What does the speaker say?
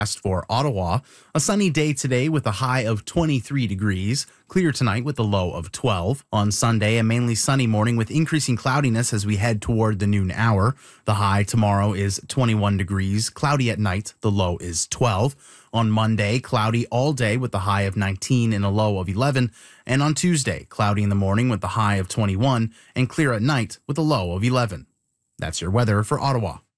For Ottawa, a sunny day today with a high of 23 degrees. Clear tonight with a low of 12. On Sunday, a mainly sunny morning with increasing cloudiness as we head toward the noon hour. The high tomorrow is 21 degrees. Cloudy at night. The low is 12. On Monday, cloudy all day with a high of 19 and a low of 11. And on Tuesday, cloudy in the morning with a high of 21 and clear at night with a low of 11. That's your weather for Ottawa.